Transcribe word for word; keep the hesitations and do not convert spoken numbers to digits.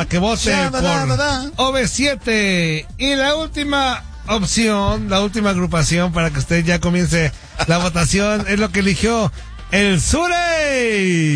para que vote Ya, por da, da, da. O V siete. Y la última opción, la última agrupación para que usted ya comience la votación es lo que eligió el Surey.